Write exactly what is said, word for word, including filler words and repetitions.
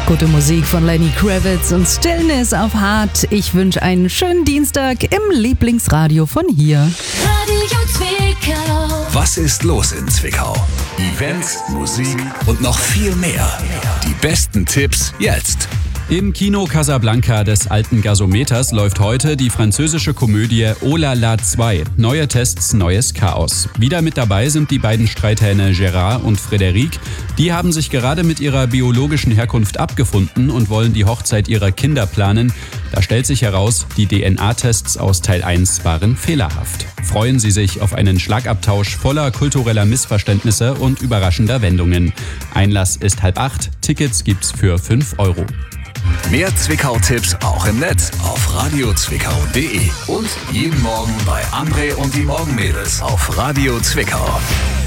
Gute Musik von Lenny Kravitz und Stillness auf Hart. Ich wünsche einen schönen Dienstag im Lieblingsradio von hier. Radio Zwickau. Was ist los in Zwickau? Events, Musik und noch viel mehr. Die besten Tipps jetzt. Im Kino Casablanca des alten Gasometers läuft heute die französische Komödie Oh la la zwei. Neue Tests, neues Chaos. Wieder mit dabei sind die beiden Streithähne Gérard und Frédéric. Die haben sich gerade mit ihrer biologischen Herkunft abgefunden und wollen die Hochzeit ihrer Kinder planen. Da stellt sich heraus, die D N A-Tests aus Teil eins waren fehlerhaft. Freuen Sie sich auf einen Schlagabtausch voller kultureller Missverständnisse und überraschender Wendungen. Einlass ist halb acht, Tickets gibt's für fünf Euro. Mehr Zwickau-Tipps auch im Netz auf radio zwickau punkt de und jeden Morgen bei André und die Morgenmädels auf Radio Zwickau.